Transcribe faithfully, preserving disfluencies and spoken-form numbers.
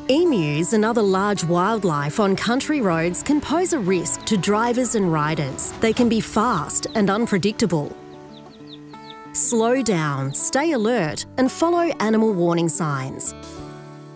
Emus and other large wildlife on country roads can pose a risk to drivers and riders. They can be fast and unpredictable. Slow down, stay alert and follow animal warning signs.